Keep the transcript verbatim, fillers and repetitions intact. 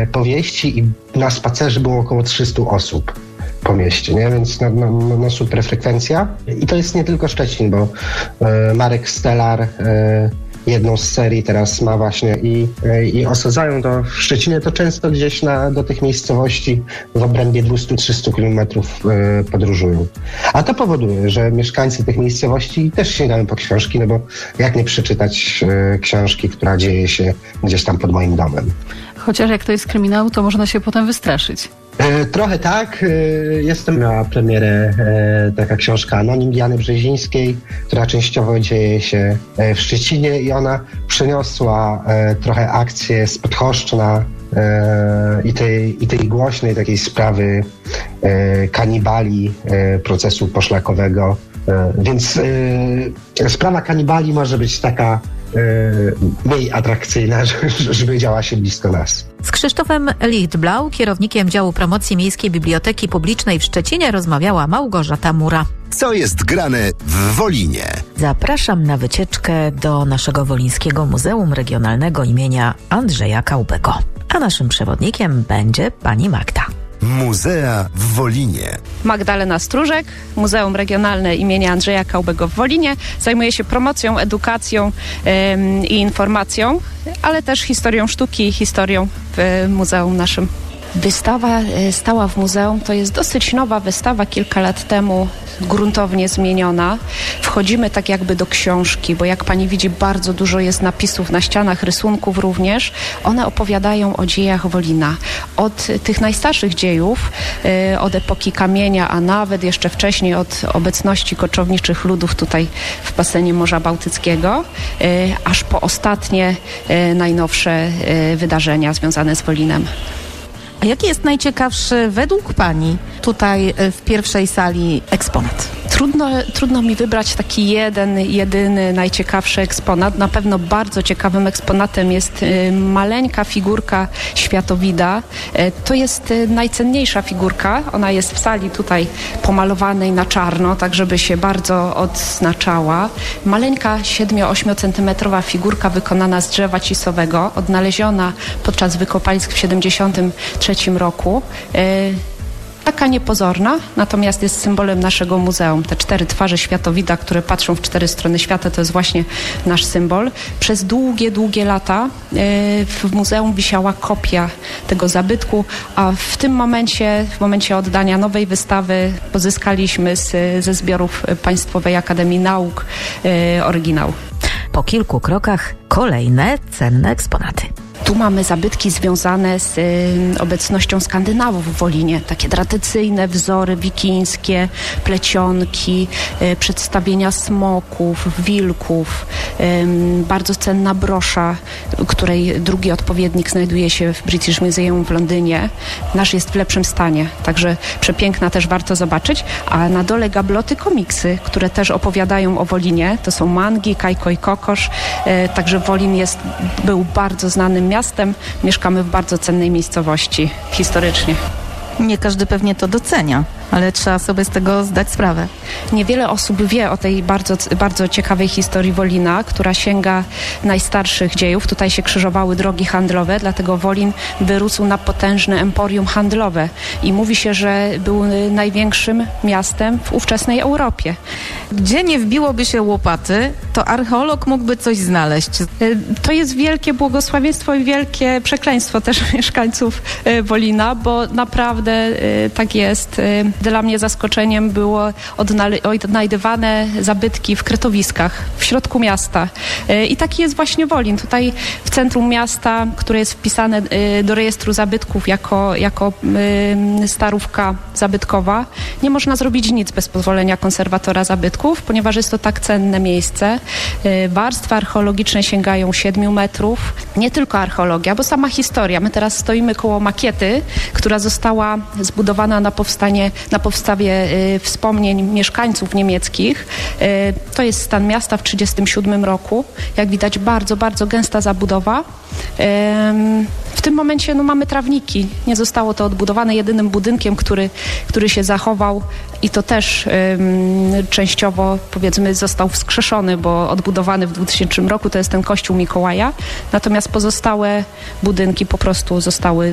powieści i na spacerze było około trzysta osób po mieście, nie? Więc no, no, no super frekwencja. I to jest nie tylko Szczecin, bo e, Marek Stellar e, jedną z serii teraz ma właśnie i, e, i osadzają to w Szczecinie, to często gdzieś na, do tych miejscowości w obrębie dwieście do trzystu kilometrów e, podróżują. A to powoduje, że mieszkańcy tych miejscowości też sięgają po książki, no bo jak nie przeczytać e, książki, która dzieje się gdzieś tam pod moim domem. Chociaż jak to jest kryminał, to można się potem wystraszyć. E, trochę tak. E, jestem na premierę e, taka książka Anonim Diany Brzezińskiej, która częściowo dzieje się e, w Szczecinie i ona przeniosła e, trochę akcję z Podchoszczna e, i, tej, i tej głośnej takiej sprawy e, kanibali, e, procesu poszlakowego. E, więc e, sprawa kanibali może być taka mniej atrakcyjna, żeby działa się blisko nas. Z Krzysztofem Lichtblau, kierownikiem działu promocji Miejskiej Biblioteki Publicznej w Szczecinie, rozmawiała Małgorzata Mura. Co jest grane w Wolinie? Zapraszam na wycieczkę do naszego Wolińskiego Muzeum Regionalnego imienia Andrzeja Kaubego. A naszym przewodnikiem będzie pani Magda. Muzea w Wolinie. Magdalena Stróżek, Muzeum Regionalne imienia Andrzeja Kaubego w Wolinie. Zajmuje się promocją, edukacją ym, i informacją, ale też historią sztuki i historią w muzeum naszym. Wystawa stała w muzeum to jest dosyć nowa wystawa, kilka lat temu gruntownie zmieniona. Wchodzimy tak jakby do książki, bo jak pani widzi, bardzo dużo jest napisów na ścianach, rysunków również. One opowiadają o dziejach Wolina. Od tych najstarszych dziejów, od epoki kamienia, a nawet jeszcze wcześniej od obecności koczowniczych ludów tutaj w basenie Morza Bałtyckiego, aż po ostatnie, najnowsze wydarzenia związane z Wolinem. A jaki jest najciekawszy według pani tutaj w pierwszej sali eksponat? Trudno, trudno mi wybrać taki jeden, jedyny, najciekawszy eksponat. Na pewno bardzo ciekawym eksponatem jest y, maleńka figurka Światowida. Y, to jest y, najcenniejsza figurka. Ona jest w sali tutaj pomalowanej na czarno, tak żeby się bardzo odznaczała. Maleńka siedmiu-ośmiocentymetrowa figurka wykonana z drzewa cisowego, odnaleziona podczas wykopalisk w siedemdziesiątym trzecim roku. Y, Taka niepozorna, natomiast jest symbolem naszego muzeum. Te cztery twarze Światowida, które patrzą w cztery strony świata, to jest właśnie nasz symbol. Przez długie, długie lata w muzeum wisiała kopia tego zabytku, a w tym momencie, w momencie oddania nowej wystawy pozyskaliśmy z, ze zbiorów Państwowej Akademii Nauk oryginał. Po kilku krokach kolejne cenne eksponaty. Tu mamy zabytki związane z y, obecnością Skandynawów w Wolinie. Takie tradycyjne wzory wikińskie, plecionki, y, przedstawienia smoków, wilków. Y, bardzo cenna brosza, której drugi odpowiednik znajduje się w British Museum w Londynie. Nasz jest w lepszym stanie, także przepiękna, też warto zobaczyć. A na dole gabloty, komiksy, które też opowiadają o Wolinie. To są mangi, Kajko i Kokosz. Y, także Wolin jest, był bardzo znanym miastem. Mieszkamy w bardzo cennej miejscowości historycznie. Nie każdy pewnie to docenia, ale trzeba sobie z tego zdać sprawę. Niewiele osób wie o tej bardzo, bardzo ciekawej historii Wolina, która sięga najstarszych dziejów. Tutaj się krzyżowały drogi handlowe, dlatego Wolin wyrósł na potężne emporium handlowe i mówi się, że był największym miastem w ówczesnej Europie. Gdzie nie wbiłoby się łopaty, to archeolog mógłby coś znaleźć. To jest wielkie błogosławieństwo i wielkie przekleństwo też mieszkańców Wolina, bo naprawdę tak jest. Dla mnie zaskoczeniem było odnajdywane zabytki w kretowiskach w środku miasta. I taki jest właśnie Wolin. Tutaj w centrum miasta, które jest wpisane do rejestru zabytków jako, jako starówka zabytkowa, nie można zrobić nic bez pozwolenia konserwatora zabytków, ponieważ jest to tak cenne miejsce. Warstwy archeologiczne sięgają siedmiu metrów. Nie tylko archeologia, bo sama historia. My teraz stoimy koło makiety, która została zbudowana na powstanie, na powstawie y, wspomnień mieszkańców niemieckich. Y, to jest stan miasta w tysiąc dziewięćset trzydziestym siódmym roku. Jak widać, bardzo, bardzo gęsta zabudowa. Y, w tym momencie no, mamy trawniki. Nie zostało to odbudowane. Jedynym budynkiem, który, który się zachował i to też y, częściowo, powiedzmy, został wskrzeszony, bo odbudowany w dwutysięcznym roku to jest ten kościół Mikołaja. Natomiast pozostałe budynki po prostu zostały